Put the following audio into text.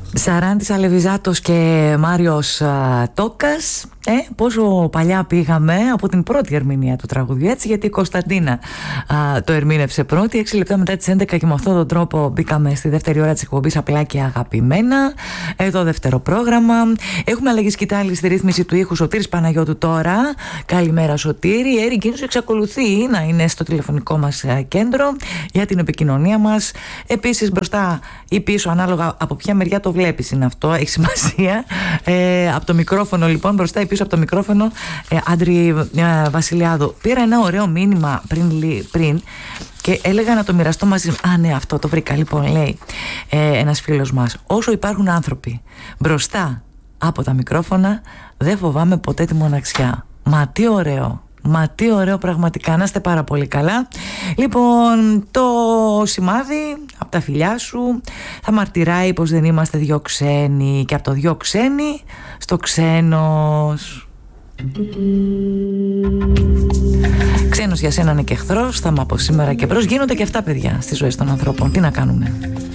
Σαράντης Αλεβιζάτος και Μάριος Τόκας. Πόσο παλιά πήγαμε από την πρώτη ερμηνεία του τραγουδιού, έτσι, γιατί η Κωνσταντίνα το ερμήνευσε πρώτη. 6 λεπτά μετά τις 11 και με αυτόν τον τρόπο μπήκαμε στη δεύτερη ώρα της εκπομπής Απλά και Αγαπημένα. Το δεύτερο πρόγραμμα. Έχουμε αλλαγή σκητάλη στη ρύθμιση του ήχου, Σωτήρης Παναγιώτου τώρα. Καλημέρα Σωτήρη. Έρη Γκίνος εξακολουθεί να είναι στο τηλεφωνικό μας κέντρο για την επικοινωνία μας. Επίσης μπροστά ή πίσω, ανάλογα από ποια μεριά το βλέπεις είναι αυτό, έχει σημασία. Από το μικρόφωνο λοιπόν, μπροστά ή πίσω από το μικρόφωνο, Άντρη Βασιλιάδου. Πήρα ένα ωραίο μήνυμα πριν και έλεγα να το μοιραστώ μαζί. Ναι, αυτό το βρήκα. Λοιπόν, λέει ένας φίλος μας: όσο υπάρχουν άνθρωποι μπροστά από τα μικρόφωνα, δεν φοβάμαι ποτέ τη μοναξιά. Μα τι ωραίο! Μα τι ωραίο πραγματικά, να είστε πάρα πολύ καλά. Λοιπόν, το σημάδι από τα φιλιά σου θα μαρτυράει πως δεν είμαστε δυο ξένοι, και από το δυο ξένοι στο ξένος. Ξένος για σένα είναι και εχθρός, θα είμαι από σήμερα και μπρος. Γίνονται και αυτά, παιδιά, στις ζωές των ανθρώπων. Τι να κάνουμε.